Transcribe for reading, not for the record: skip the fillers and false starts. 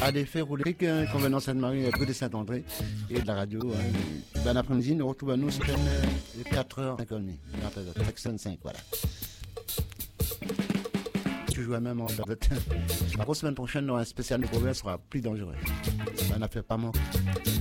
À des faits roulés, convenant Sainte-Marie, près de Saint-André et de la radio. Ben après-midi, nous retrouvons nous sur 4h, 5h30. 5, voilà. Toujours même en la semaine prochaine, un spécial de province sera plus dangereux. Ça n'a fait pas manquer.